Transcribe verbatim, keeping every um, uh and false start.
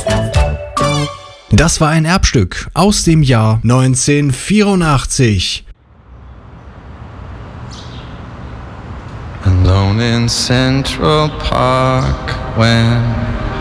Das war ein Erbstück aus dem Jahr neunzehnhundertvierundachtzig. Alone in Central Park when